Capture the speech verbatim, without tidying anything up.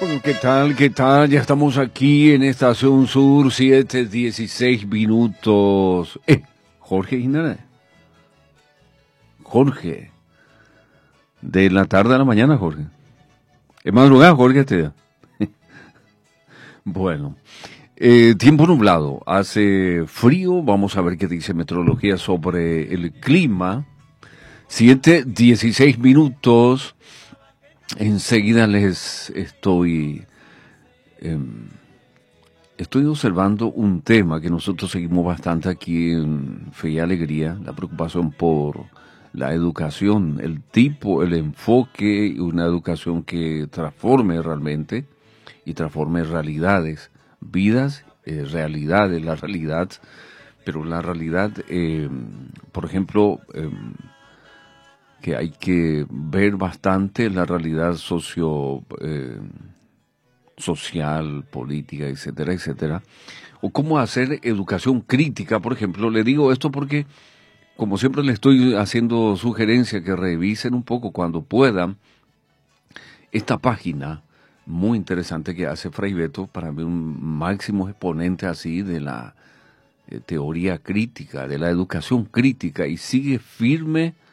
Bueno, ¿qué tal? ¿Qué tal? Ya estamos aquí en Estación Sur, siete dieciséis minutos. Eh, Jorge Jiménez. Jorge. De la tarde a la mañana, Jorge. Es madrugada, Jorge, este día. Bueno, eh, tiempo nublado, hace frío, vamos a ver qué dice meteorología sobre el clima. siete dieciséis minutos, enseguida les estoy, eh, estoy observando un tema que nosotros seguimos bastante aquí en Fe y Alegría, la preocupación por la educación, el tipo, el enfoque, una educación que transforme realmente y transforme realidades, vidas, eh, realidades, la realidad, pero la realidad, eh, por ejemplo, eh, que hay que ver bastante la realidad socio, eh, social, política, etcétera, etcétera, o cómo hacer educación crítica, por ejemplo. Le digo esto porque, como siempre le estoy haciendo sugerencia que revisen un poco cuando puedan esta página muy interesante que hace Fray Beto, para mí un máximo exponente así de la eh, teoría crítica, de la educación crítica, y sigue firme